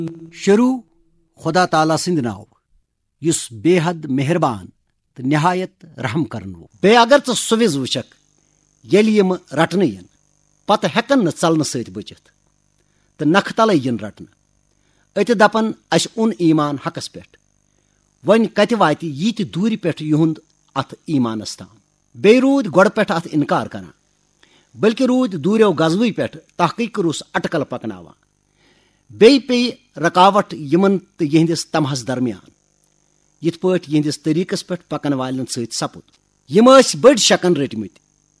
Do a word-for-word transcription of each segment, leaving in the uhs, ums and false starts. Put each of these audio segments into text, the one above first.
शुरू खुदा ताला सिंद नाव युस बेहद मेहरबान तो निहायत रहम करन वो बे अगर तो सुविज वुचक येली यम रटने यन पत हेकन न चलन सत बचित तो नख तले यन रटन अत दपन अस उन ईमान हकस पे वन कत वाति यीत दूर पे युंद अत ईमानस ताम बे रूद गोड़ पे अत इनकार करान बल्कि रूद दूरो गजबी पे तहकीक रुस अटकल पकनावा बे पे रकावट यमन तो यहंदिस तमहस दरमियान यिथ पट यहंदिस तरीकस पे पकन वालन सत सपुद यम बड़ शकन रटमित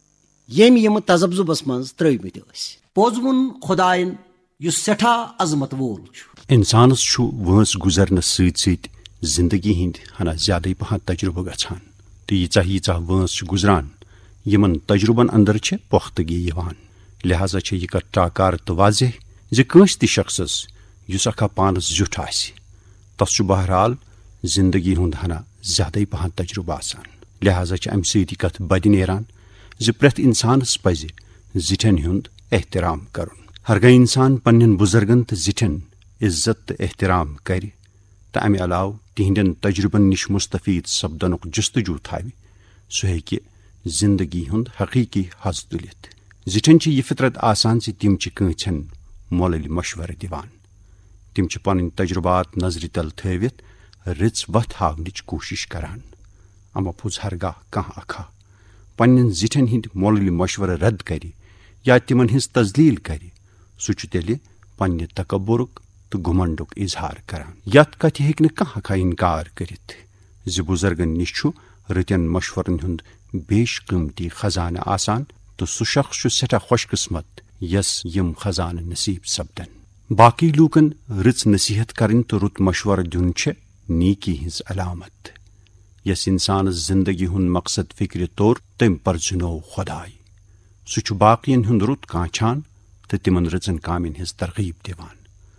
यम यम तजब्जुबस मज त्रमित पोज वुन खुदायन युस सेठा अजमत वोल इंसानस छु वंस गुजरनस सत सत जिंदगी हिंद हना ज्यादा पह तजुर्बह गछान तो यीचा यीचा वंस गुजरान यमन तजुर्बन अंदर छे पुख्तगी यवान लिहाजा छे यह कत टाकार तो वाज़ेह जे कंस ति शख्सस युस अखा पानस जुठ आसि तस छु बहरहाल जिंदगी हुंद हना ज्यादा पह तजुर्बह आसान लिहाजा छे अमि सति कत बद नेरान जे प्रेथ इंसानस पजे जिठन हुंद एहतराम करुन हरगा इंसान पन्नन बुजुर्गन तो जिठन इज्जत तो एहतराम कर तो अमि अलाव तिहंदन तजुर्बन निश मुस्तफीद सपदनुक जुस्तजू थावि सह हेकि जिंदगी हुंद हकीकी हज तुलित जिठन छ यह फितरत आसान से तिम छ कंचन मोलल मशवर दिवान तिम छ पन तजुर्बात नजर तल थवित रिच वथ हावनिच कोशिश करान अमफुज हरगा कह अखा पन्न जिठन हिंद मोलल मशवर रद्द कर या तिमन हिंस तजलील कर सह तेल पन्ने तकब्बुरुक तो घुमंडुक इजहार करान यथ कथ हेक कह अखा इनकार करित ज बुजुर्गन निश छु रतन मशवरन हुंद बेश कीमती खजाना आसान तो सह शख्स छु सेठा खुशकिस्मत यस यम खजाना नसीब सपदन बाकी लूकन रिच नसीहत करन तो रुत मशवर दुन छ नीकी हिंस अलामत यस इंसान जिंदगी हुंद मकसद फिक्र तौर तम पर जुनो खुदाई सह छु बाकियन हुंद रुत कांछान तो तिमन रचन कामिन हिंस तरगीब दिवान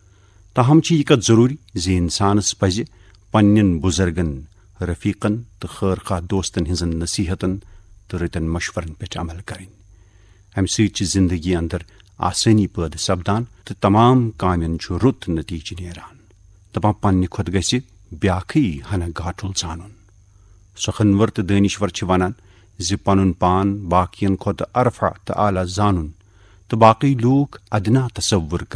ताहम छ यह कत जरूरी जे इंसानस पज पन्न बुजुर्गन रफीकन तो खैर खा दोस्तन हिंजन नसीहतन तो रतन मशवरन पे अमल करें अमि सत जिंदगी अंदर आसानी पैद सपदान तो तमाम कामन रुत नतीज नेरान दपा पन्ने खुद गि ब्याखी हना घाटुल जानन सखनवर तो दानिश्वर वनान जि पनुन पान बाकियन खुद अरफा तो आला जानन तो बाकी लूक अदना तसव्वुर